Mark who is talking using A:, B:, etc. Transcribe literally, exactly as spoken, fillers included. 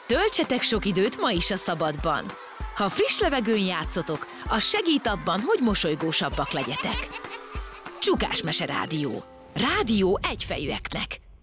A: Töltsetek sok időt ma is a szabadban. Ha friss levegőn játszotok, az segít abban, hogy mosolygósabbak legyetek. Csukás Mese Rádió. Rádió egyfejűeknek.